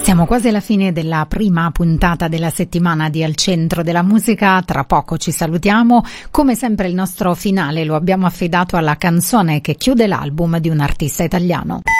Siamo quasi alla fine della prima puntata della settimana di Al Centro della Musica, tra poco ci salutiamo. Come sempre il nostro finale lo abbiamo affidato alla canzone che chiude l'album di un artista italiano.